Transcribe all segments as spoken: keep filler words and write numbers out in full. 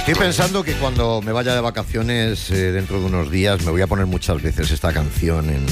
Estoy pensando que cuando me vaya de vacaciones eh, dentro de unos días me voy a poner muchas veces esta canción en, en,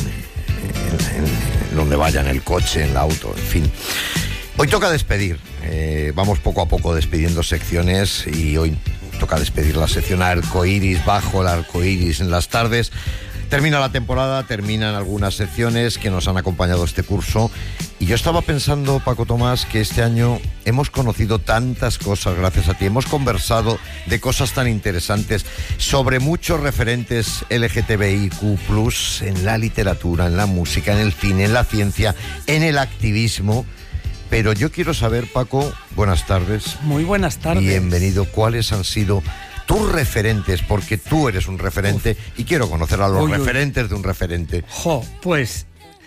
en, en donde vaya, en el coche, en el auto, en fin. Hoy toca despedir, eh, vamos poco a poco despidiendo secciones y hoy toca despedir la sección Arcoiris, bajo el arcoiris en las tardes. Termina la temporada, terminan algunas secciones que nos han acompañado este curso y yo estaba pensando, Paco Tomás, que este año hemos conocido tantas cosas gracias a ti, hemos conversado de cosas tan interesantes sobre muchos referentes L G T B I Q plus, en la literatura, en la música, en el cine, en la ciencia, en el activismo. Pero yo quiero saber, Paco, buenas tardes. Muy buenas tardes. Bienvenido. ¿Cuáles han sido tus referentes? Porque tú eres un referente. Uf. Y quiero conocer a los uy, referentes uy. de un referente. Jo, pues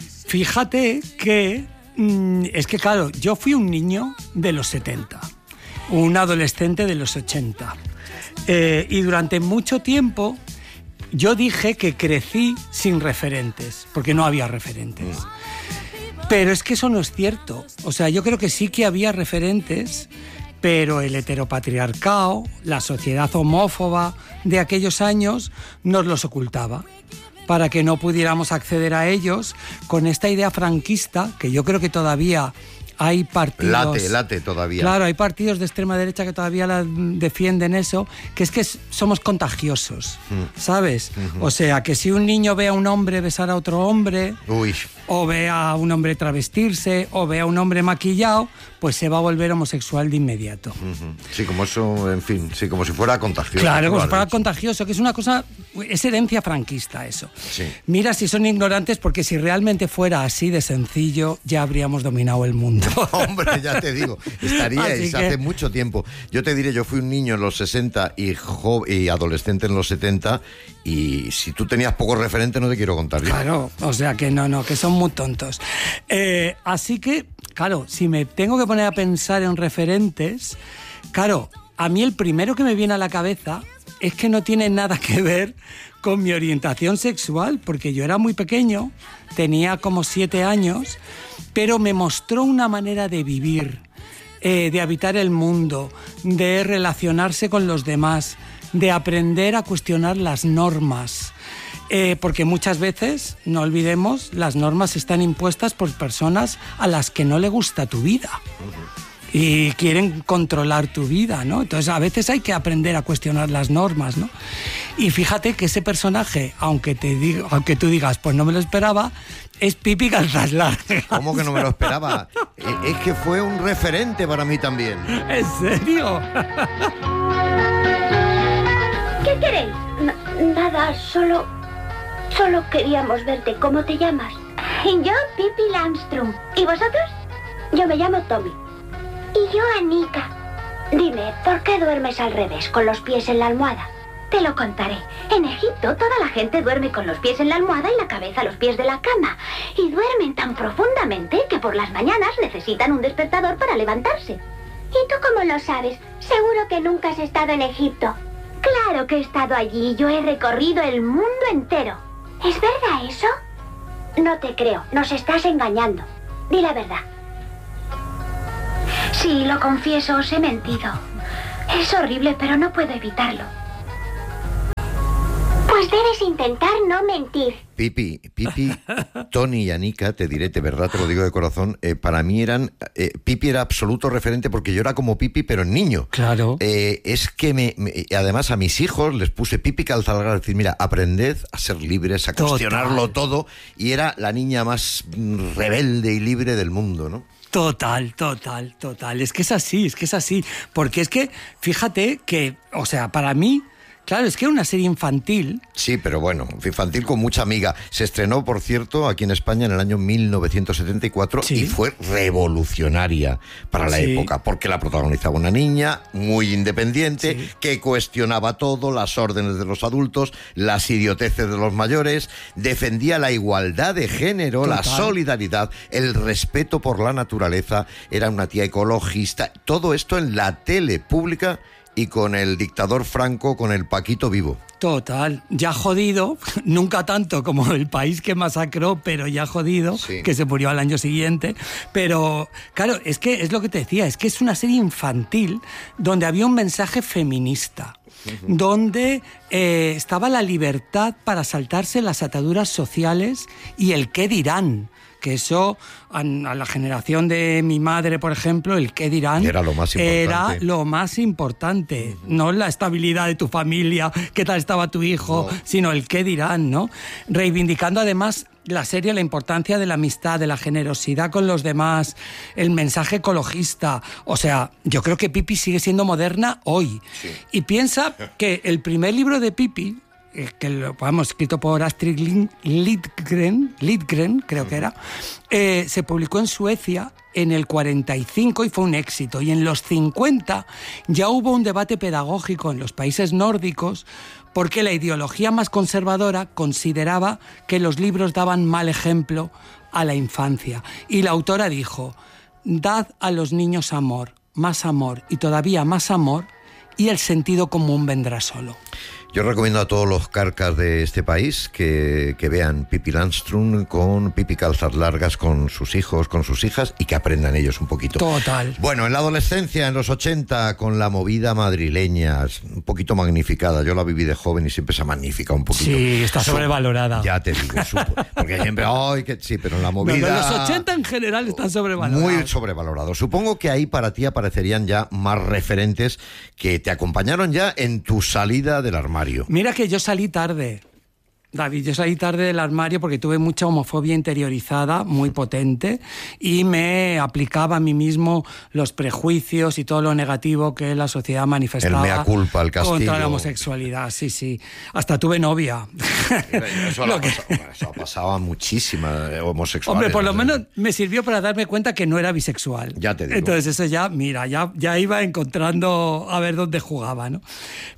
fíjate que mmm, es que claro, yo fui un niño de los setenta, un adolescente de los ochenta, eh, y durante mucho tiempo yo dije que crecí sin referentes, porque no había referentes. Mm. Pero es que eso no es cierto. O sea, yo creo que sí que había referentes, pero el heteropatriarcado, la sociedad homófoba de aquellos años nos los ocultaba para que no pudiéramos acceder a ellos con esta idea franquista, que yo creo que todavía hay partidos... Late, late todavía. Claro, hay partidos de extrema derecha que todavía la defienden eso, que es que somos contagiosos, mm. ¿sabes? Uh-huh. O sea, que si un niño ve a un hombre besar a otro hombre... Uy... o ve a un hombre travestirse, o ve a un hombre maquillado, pues se va a volver homosexual de inmediato. Uh-huh. Sí, como eso, en fin, sí, como si fuera contagioso. Claro, como si fuera contagioso, que es una cosa, es herencia franquista eso. Sí. Mira si son ignorantes, porque si realmente fuera así de sencillo, ya habríamos dominado el mundo. Hombre, ya te digo, estaríais que... hace mucho tiempo. Yo te diré, yo fui un niño en los sesenta y, jo- y adolescente en los setenta, y si tú tenías pocos referentes no te quiero contar. Claro, o sea que no, no, que son muy tontos. Eh, así que, claro, si me tengo que poner a pensar en referentes, claro, a mí el primero que me viene a la cabeza es que no tiene nada que ver con mi orientación sexual, porque yo era muy pequeño, tenía como siete años, pero me mostró una manera de vivir, eh, de habitar el mundo, de relacionarse con los demás, de aprender a cuestionar las normas. Eh, porque muchas veces, no olvidemos, las normas están impuestas por personas a las que no le gusta tu vida y quieren controlar tu vida, ¿no? Entonces a veces hay que aprender a cuestionar las normas, ¿no? Y fíjate que ese personaje, aunque te diga, aunque tú digas, pues no me lo esperaba, es Pipi Calzas Largas. ¿Cómo que no me lo esperaba? Es que fue un referente para mí también. ¿En serio? ¿Qué queréis? N- nada, solo... Solo queríamos verte. ¿Cómo te llamas? Yo, Pippi Langström. ¿Y vosotros? Yo me llamo Tommy. Y yo, Anika. Dime, ¿por qué duermes al revés, con los pies en la almohada? Te lo contaré. En Egipto, toda la gente duerme con los pies en la almohada y la cabeza a los pies de la cama. Y duermen tan profundamente que por las mañanas necesitan un despertador para levantarse. ¿Y tú cómo lo sabes? Seguro que nunca has estado en Egipto. Claro que he estado allí. Yo he recorrido el mundo entero. ¿Es verdad eso? No te creo, nos estás engañando. Di la verdad. Sí, lo confieso, os he mentido. Es horrible, pero no puedo evitarlo. Pues debes intentar no mentir. Pipi, Pipi, Tony y Anika, te diré, de verdad te lo digo de corazón, eh, para mí eran, eh, Pipi era absoluto referente porque yo era como Pipi pero en niño. Claro. Eh, es que me, me, además a mis hijos les puse Pipi Calzas Largas, decir, mira, aprended a ser libres, a Total. cuestionarlo todo, y era la niña más rebelde y libre del mundo, ¿no? Total, total, total. Es que es así, es que es así. Porque es que, fíjate que, o sea, para mí... Claro, es que era una serie infantil. Sí, pero bueno, infantil con mucha amiga. Se estrenó, por cierto, aquí en España en el año mil novecientos setenta y cuatro, ¿sí? Y fue revolucionaria para la sí. época, porque la protagonizaba una niña muy independiente, sí. que cuestionaba todo, las órdenes de los adultos, las idioteces de los mayores, defendía la igualdad de género, Total. la solidaridad, el respeto por la naturaleza, era una tía ecologista. Todo esto en la tele pública y con el dictador Franco, con el Paquito vivo. Total, ya jodido, nunca tanto como el país que masacró, pero ya jodido, sí. Que se murió al año siguiente. Pero, claro, es que es lo que te decía, es que es una serie infantil donde había un mensaje feminista, uh-huh. donde eh, estaba la libertad para saltarse las ataduras sociales y el qué dirán. Que eso, a la generación de mi madre, por ejemplo, el qué dirán era lo más importante. Era lo más importante. Uh-huh. No la estabilidad de tu familia, qué tal estaba tu hijo, no. Sino el qué dirán, ¿no? Reivindicando además la serie la importancia de la amistad, de la generosidad con los demás, el mensaje ecologista. O sea, yo creo que Pipi sigue siendo moderna hoy. Sí. Y piensa que el primer libro de Pipi, que lo hemos escrito por Astrid Lindgren, Lindgren creo que era, eh, se publicó en Suecia en el cuarenta y cinco y fue un éxito. Y en los cincuenta ya hubo un debate pedagógico en los países nórdicos porque la ideología más conservadora consideraba que los libros daban mal ejemplo a la infancia. Y la autora dijo, dad a los niños amor, más amor y todavía más amor, y el sentido común vendrá solo. Yo recomiendo a todos los carcas de este país que, que vean Pippi Landström con Pippi Calzas Largas con sus hijos, con sus hijas, y que aprendan ellos un poquito. Total. Bueno, en la adolescencia, en los ochenta, con la movida madrileña, un poquito magnificada. Yo la viví de joven y siempre se magnifica un poquito. Sí, está sobrevalorada. Ya te digo, supo, porque siempre, ay, que sí, pero en la movida... No, los ochenta en general están sobrevalorados. Muy sobrevalorados. Supongo que ahí para ti aparecerían ya más referentes que te acompañaron ya en tu salida del armario. Mira que yo salí tarde, David, yo salí tarde del armario porque tuve mucha homofobia interiorizada, muy potente, y me aplicaba a mí mismo los prejuicios y todo lo negativo que la sociedad manifestaba. El mea culpa, el castigo. Contra la homosexualidad, sí, sí. Hasta tuve novia. Eso, lo que... pasaba, eso pasaba muchísima homosexuales. Hombre, por lo ¿no? menos me sirvió para darme cuenta que no era bisexual. Ya te digo. Entonces eso ya, mira, ya, ya iba encontrando a ver dónde jugaba, ¿no?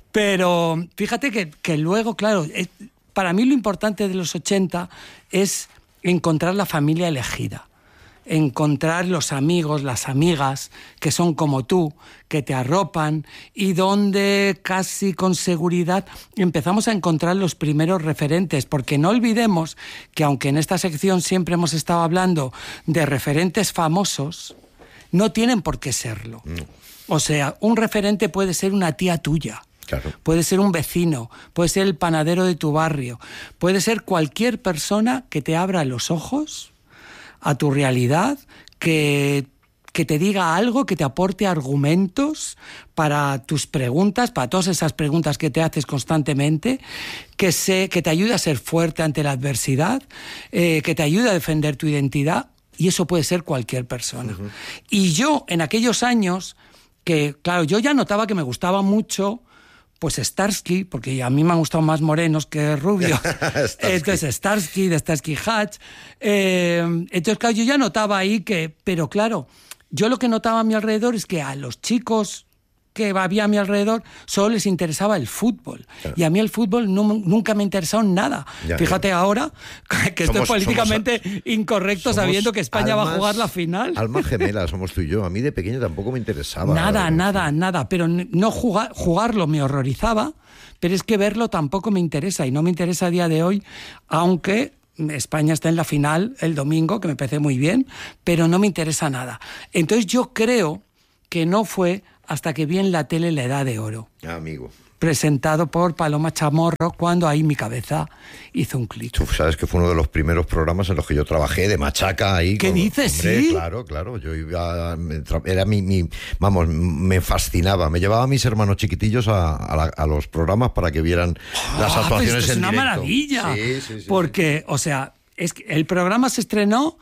Pero fíjate que, que luego, claro... Es, para mí lo importante de los ochenta es encontrar la familia elegida, encontrar los amigos, las amigas que son como tú, que te arropan y donde casi con seguridad empezamos a encontrar los primeros referentes, porque no olvidemos que aunque en esta sección siempre hemos estado hablando de referentes famosos, no tienen por qué serlo. No. O sea, un referente puede ser una tía tuya. Claro. Puede ser un vecino, puede ser el panadero de tu barrio, puede ser cualquier persona que te abra los ojos a tu realidad, que, que te diga algo, que te aporte argumentos para tus preguntas, para todas esas preguntas que te haces constantemente, que, se, que te ayude a ser fuerte ante la adversidad, eh, que te ayude a defender tu identidad, y eso puede ser cualquier persona. Uh-huh. Y yo, en aquellos años, que claro, yo ya notaba que me gustaba mucho... Pues Starsky, porque a mí me han gustado más morenos que rubios. Entonces Starsky, de Starsky Hatch. Eh, entonces, claro, yo ya notaba ahí que... Pero claro, yo lo que notaba a mi alrededor es que a los chicos que había a mi alrededor solo les interesaba el fútbol. Claro. Y a mí el fútbol no, nunca me ha interesado en nada. Ya, Fíjate ya. ahora que somos, estoy políticamente somos, incorrecto sabiendo que España almas, va a jugar la final. Almas gemelas somos tú y yo. A mí de pequeño tampoco me interesaba. Nada, nada, nada. Pero no jugar, jugarlo me horrorizaba, pero es que verlo tampoco me interesa. Y no me interesa a día de hoy, aunque... España está en la final el domingo, que me parece muy bien, pero no me interesa nada. Entonces yo creo que no fue hasta que vi en la tele La Edad de Oro. Ah, amigo. Presentado por Paloma Chamorro, cuando ahí mi cabeza hizo un clic. Tú sabes que fue uno de los primeros programas en los que yo trabajé de machaca ahí. ¿Qué con, dices? Hombre, sí. Claro, claro. Yo iba, era mi, mi, vamos, me fascinaba. Me llevaba a mis hermanos chiquitillos a, a, la, a los programas para que vieran oh, las actuaciones esto en es directo. Es una maravilla. Sí, sí, sí. Porque, sí. o sea, es que el programa se estrenó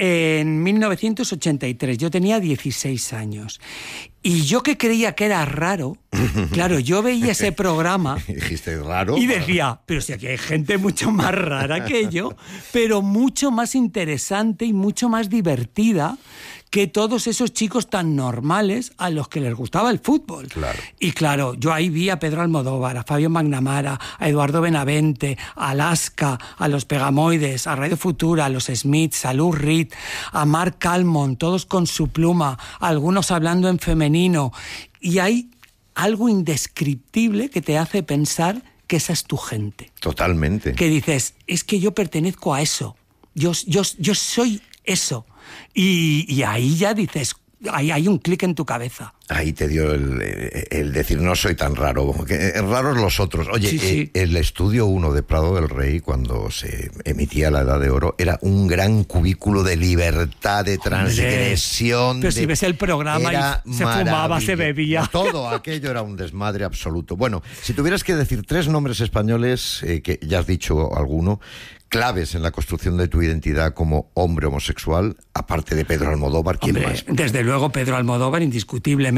en mil novecientos ochenta y tres. Yo tenía dieciséis años. Y yo que creía que era raro, claro, yo veía ese programa... Dijiste raro. Y decía, pero si aquí hay gente mucho más rara que yo, pero mucho más interesante y mucho más divertida que todos esos chicos tan normales a los que les gustaba el fútbol. Claro. Y claro, yo ahí vi a Pedro Almodóvar, a Fabio Magnamara, a Eduardo Benavente, a Alaska, a los Pegamoides, a Radio Futura, a los Smiths, a Lou Reed, a Mark Almond, todos con su pluma, algunos hablando en femenino. Y ahí algo indescriptible que te hace pensar que esa es tu gente. Totalmente. Que dices, es que yo pertenezco a eso, yo, yo, yo soy eso. Y, y ahí ya dices, ahí hay un clic en tu cabeza. Ahí te dio el, el decir, no soy tan raro, que raros los otros. Oye, sí, sí. Eh, el Estudio uno de Prado del Rey, cuando se emitía La Edad de Oro, era un gran cubículo de libertad, de transgresión. Pero de... si ves el programa y se fumaba, se bebía. Todo aquello era un desmadre absoluto. Bueno, si tuvieras que decir tres nombres españoles, eh, que ya has dicho alguno, claves en la construcción de tu identidad como hombre homosexual, aparte de Pedro Almodóvar, ¿quién Hombre, más? Desde luego Pedro Almodóvar, indiscutiblemente.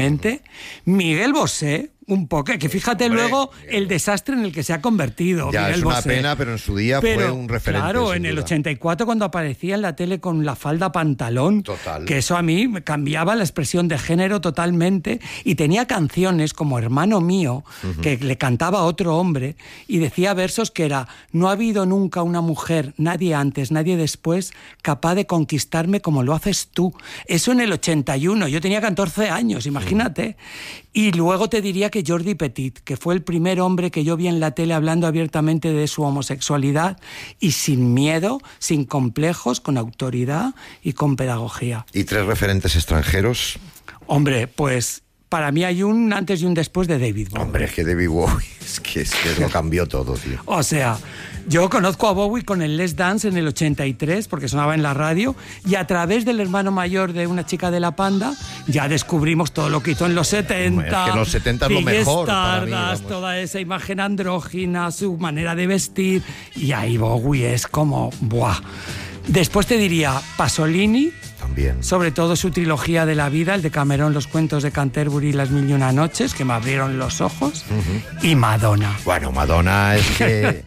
Miguel Bosé, un poco, que fíjate Hombre, luego el desastre en el que se ha convertido. Ya, Miguel es una Bosé. Pena, pero en su día pero, fue un referente. Claro, en el ochenta y cuatro cuando aparecía en la tele con la falda pantalón, Total. Que eso a mí me cambiaba la expresión de género totalmente, y tenía canciones como Hermano Mío, uh-huh. que le cantaba a otro hombre, y decía versos que era: no ha habido nunca una mujer, nadie antes, nadie después, capaz de conquistarme como lo haces tú. Eso en el ochenta y uno, yo tenía catorce años, imagínate. Uh-huh. Y luego te diría que Jordi Petit, que fue el primer hombre que yo vi en la tele hablando abiertamente de su homosexualidad y sin miedo, sin complejos, con autoridad y con pedagogía. ¿Y tres referentes extranjeros? Hombre, pues para mí hay un antes y un después de David Bowie. Hombre, es que David Bowie es que, es que lo cambió todo, tío. O sea, yo conozco a Bowie con el Let's Dance en el ochenta y tres, porque sonaba en la radio, y a través del hermano mayor de Una chica de la Panda, ya descubrimos todo lo que hizo en los setenta. Es que los setenta es lo mejor para mí, vamos. Toda esa imagen andrógina, su manera de vestir, y ahí Bowie es como, ¡buah! Después te diría Pasolini, también. Sobre todo su trilogía de la vida, el de Cameron, Los cuentos de Canterbury y Las mil y una noches, que me abrieron los ojos, uh-huh. y Madonna. Bueno, Madonna es que... eh,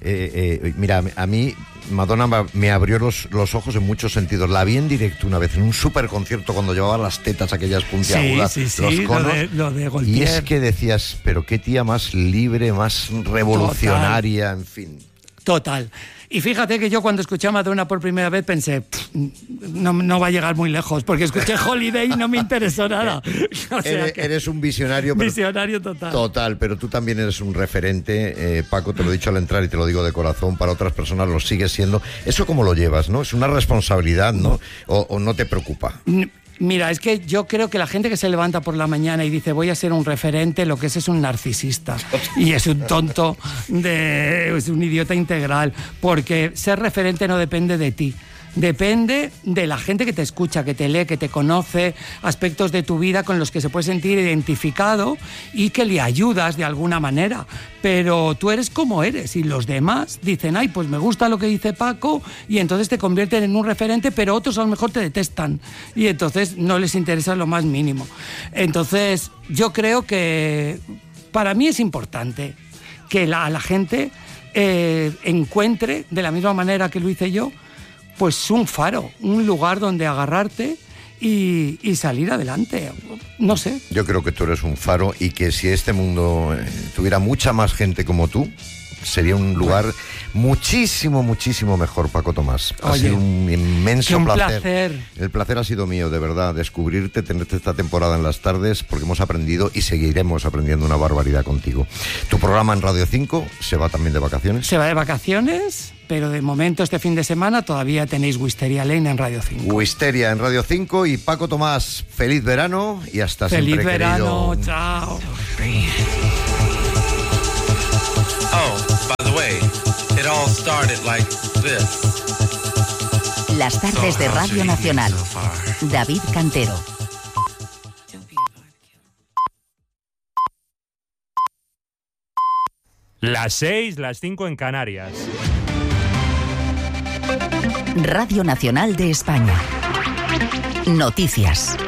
eh, mira, a mí Madonna me abrió los, los ojos en muchos sentidos. La vi en directo una vez en un super concierto cuando llevaba las tetas aquellas puntiagudas, sí, sí, los sí, conos, lo de, lo de y es que decías, pero qué tía más libre, más revolucionaria, Total. En fin. Total. Y fíjate que yo cuando escuché a Madonna por primera vez pensé, no, no va a llegar muy lejos, porque escuché Holiday y no me interesó nada. O sea eres, que, eres un visionario. Pero, visionario total. Total, pero tú también eres un referente, eh, Paco, te lo he dicho al entrar y te lo digo de corazón, para otras personas lo sigues siendo. ¿Eso cómo lo llevas, no? Es una responsabilidad, ¿no? ¿O, o no te preocupa? Mira, es que yo creo que la gente que se levanta por la mañana y dice voy a ser un referente, lo que es es un narcisista y es un tonto, de, es un idiota integral, porque ser referente no depende de ti. Depende de la gente que te escucha, que te lee, que te conoce, aspectos de tu vida con los que se puede sentir identificado y que le ayudas de alguna manera. Pero tú eres como eres y los demás dicen, ay, pues me gusta lo que dice Paco, y entonces te convierten en un referente, pero otros a lo mejor te detestan y entonces no les interesa lo más mínimo. Entonces yo creo que para mí es importante que la, la gente eh, encuentre, de la misma manera que lo hice yo, pues un faro, un lugar donde agarrarte y, y salir adelante. No sé. Yo creo que tú eres un faro y que si este mundo eh, tuviera mucha más gente como tú, sería un lugar bueno. muchísimo, muchísimo mejor, Paco Tomás. Ha Oye, sido un inmenso un placer. placer. El placer ha sido mío, de verdad, descubrirte, tenerte esta temporada en las tardes, porque hemos aprendido y seguiremos aprendiendo una barbaridad contigo. Tu programa en Radio cinco se va también de vacaciones. Se va de vacaciones, pero de momento este fin de semana todavía tenéis Wisteria Lane en Radio cinco. Wisteria en Radio cinco y Paco Tomás, feliz verano y hasta feliz siempre, verano, querido. Chao. Oh, by the way, it all started like this. Las tardes de Radio Nacional. David Cantero. Las seis, las cinco en Canarias. Radio Nacional de España. Noticias.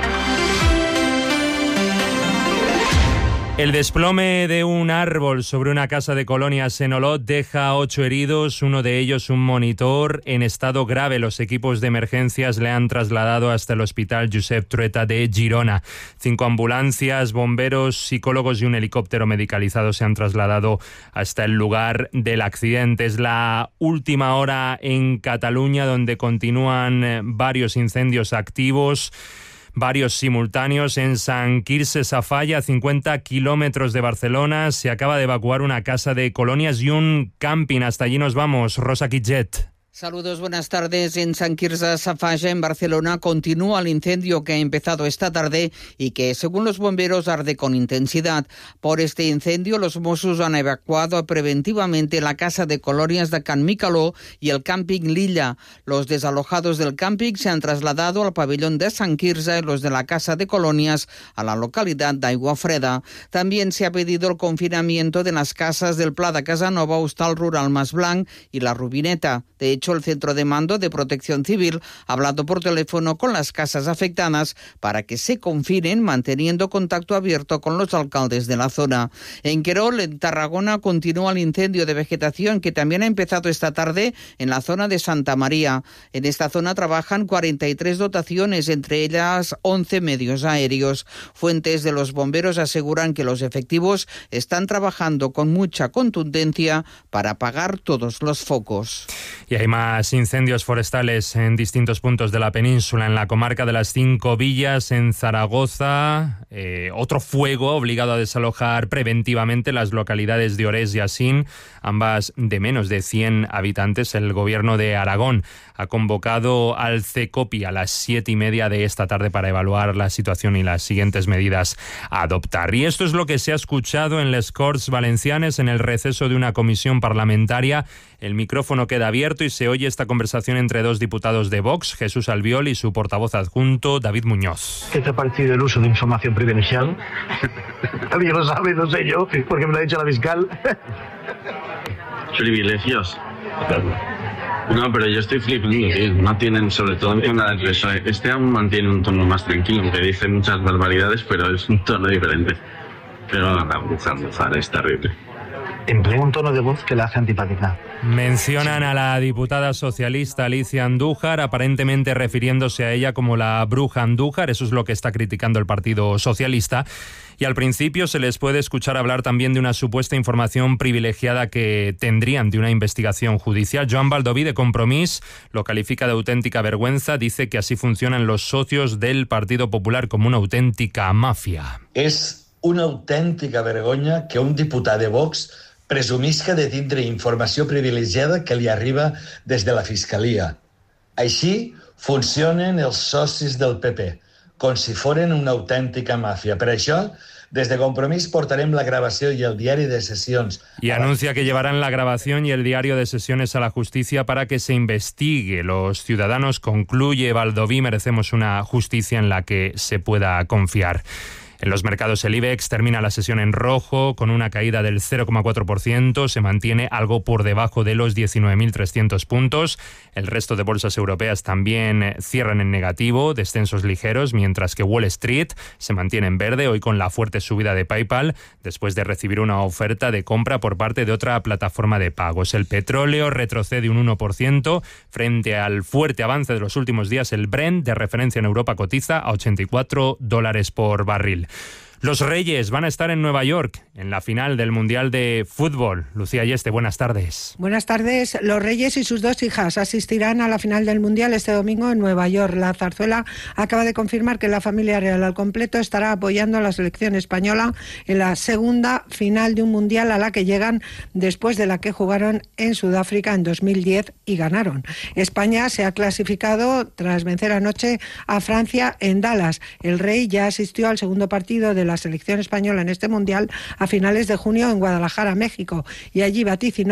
El desplome de un árbol sobre una casa de colonias en Olot deja a ocho heridos, uno de ellos un monitor en estado grave. Los equipos de emergencias le han trasladado hasta el hospital Josep Trueta de Girona. Cinco ambulancias, bomberos, psicólogos y un helicóptero medicalizado se han trasladado hasta el lugar del accidente. Es la última hora en Cataluña, donde continúan varios incendios activos. varios simultáneos. En Sant Quirze Safaja, a cincuenta kilómetros de Barcelona, se acaba de evacuar una casa de colonias y un camping. Hasta allí nos vamos. Rosa Quitget. Saludos, buenas tardes. En Sant Quirze Safaja, en Barcelona, continúa el incendio que ha empezado esta tarde y que, según los bomberos, arde con intensidad. Por este incendio, los Mossos han evacuado preventivamente la casa de colonias de Can Micaló y el camping Lilla. Los desalojados del camping se han trasladado al pabellón de Sant Quirze y los de la casa de colonias a la localidad de Aiguafreda. También se ha pedido el confinamiento de las casas del Pla de Casanova, Hostal Rural Mas Blanc y La Rubineta. De hecho, el Centro de Mando de Protección Civil ha hablado por teléfono con las casas afectadas para que se confinen, manteniendo contacto abierto con los alcaldes de la zona. En Querol, en Tarragona, continúa el incendio de vegetación que también ha empezado esta tarde en la zona de Santa María. En esta zona trabajan cuarenta y tres dotaciones, entre ellas once medios aéreos. Fuentes de los bomberos aseguran que los efectivos están trabajando con mucha contundencia para apagar todos los focos. Y hay más incendios forestales en distintos puntos de la península. En la comarca de las Cinco Villas, en Zaragoza, eh, otro fuego obligado a desalojar preventivamente las localidades de Orés y Asín, ambas de menos de cien habitantes. El gobierno de Aragón ha convocado al CECOPI a las siete y media de esta tarde para evaluar la situación y las siguientes medidas a adoptar. Y esto es lo que se ha escuchado en les Corts Valencianes en el receso de una comisión parlamentaria. El micrófono queda abierto y se oye esta conversación entre dos diputados de Vox, Jesús Albiol, y su portavoz adjunto, David Muñoz. ¿Qué te ha parecido el uso de información privilegiada? Alguien lo sabe, no sé yo, porque me lo ha dicho la fiscal. Privilegios. No, pero yo estoy flipando, tío. No tienen, sobre todo en tema del P S O E. Este aún mantiene un tono más tranquilo, aunque dice muchas barbaridades, pero es un tono diferente. Pero la buzar es terrible. Emplea un tono de voz que la hace antipática. Mencionan a la diputada socialista Alicia Andújar, aparentemente refiriéndose a ella como la bruja Andújar. Eso es lo que está criticando el Partido Socialista. Y al principio se les puede escuchar hablar también de una supuesta información privilegiada que tendrían de una investigación judicial. Joan Baldoví, de Compromís, lo califica de auténtica vergüenza. Dice que así funcionan los socios del Partido Popular, como una auténtica mafia. És una autèntica vergonya que un diputat de Vox presumisca de tindre informació privilegiada que li arriba des de la Fiscalia. Així funcionen els socis del P P, com si foren una autèntica màfia. Per això, des de Compromís portarem la gravació i el diari de sesiones. Y anuncia que llevarán la grabación y el diario de sesiones a la justicia para que se investigue. Los ciudadanos, concluye Baldoví, merecemos una justicia en la que se pueda confiar. En los mercados el IBEX termina la sesión en rojo con una caída del cero coma cuatro por ciento, se mantiene algo por debajo de los diecinueve mil trescientos puntos. El resto de bolsas europeas también cierran en negativo, descensos ligeros, mientras que Wall Street se mantiene en verde, hoy con la fuerte subida de PayPal, después de recibir una oferta de compra por parte de otra plataforma de pagos. El petróleo retrocede un uno por ciento frente al fuerte avance de los últimos días. El Brent, de referencia en Europa, cotiza a ochenta y cuatro dólares por barril. Los Reyes van a estar en Nueva York en la final del Mundial de Fútbol. Lucía Yeste, buenas tardes. Buenas tardes. Los Reyes y sus dos hijas asistirán a la final del Mundial este domingo en Nueva York. La zarzuela acaba de confirmar que la familia real al completo estará apoyando a la selección española en la segunda final de un Mundial a la que llegan después de la que jugaron en Sudáfrica en dos mil diez y ganaron. España se ha clasificado tras vencer anoche a Francia en Dallas. El Rey ya asistió al segundo partido de la selección española en este Mundial a finales de junio en Guadalajara, México, y allí vaticinó